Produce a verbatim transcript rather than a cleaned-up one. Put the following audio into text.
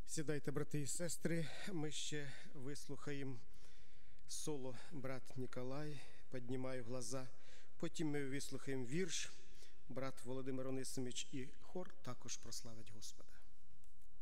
Сідайте, брати і сестри, ми ще вислухаємо соло брат Ніколай «Піднімаю глаза». Потім ми вислухаємо вірш брат Володимир Онисимович і хор також прославить Господа.